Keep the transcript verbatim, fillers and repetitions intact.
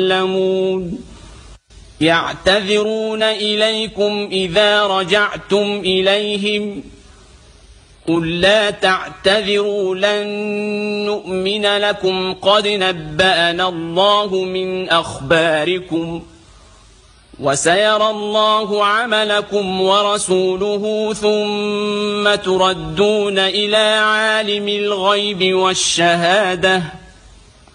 يعلمون يعتذرون إليكم إذا رجعتم إليهم قل لا تعتذروا لن نؤمن لكم قد نبأنا الله من أخباركم وسيرى الله عملكم ورسوله ثم تردون إلى عالم الغيب والشهادة